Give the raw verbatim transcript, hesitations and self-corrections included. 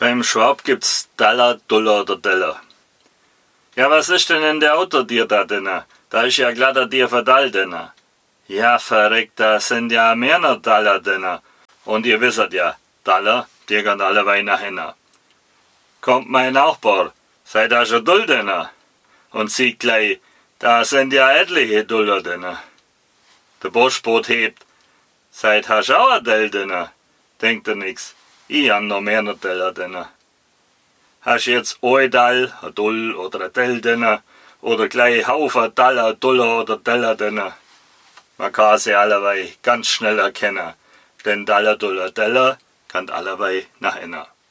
Beim Schwab gibt's Dollar, Dollar oder Teller. Ja, was ist denn in der Auto dir da denn? Da ist ja glatter dir verdall denn. Ja, verreckt, da sind ja mehr noch Dollar denn. Und ihr wisset ja, Dollar, die gehen alle Wein nach hinten. Kommt mein Nachbar, seid da schon dull denn? Und sieht gleich, da sind ja etliche Dollar denn. Der Boschboot hebt, seid hast auch ein Dell denn? Denkt er nix, ich hab noch mehr noch Teller denn. Hast jetzt ein Dall, ein Dull oder ein Dell denn? Oder gleich Haufen Dollar, Dollar oder Teller denn? Man kann sie allerweil ganz schnell erkennen, denn Dollar, Dollar, Teller kann allerweil nach innen.